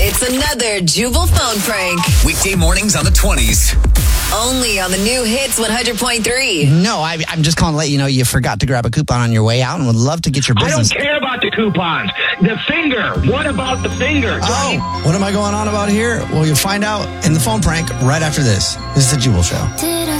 It's another Jubal phone prank. Weekday mornings on the 20s. Only on the new Hits 100.3. No, I'm just calling to let you know you forgot to grab a coupon on your way out and would love to get your I business. don't care about the coupons. The finger. What about the finger? Oh, what am I going on about here? Well, you'll find out in the phone prank right after this. This is the Jubal Show. Did I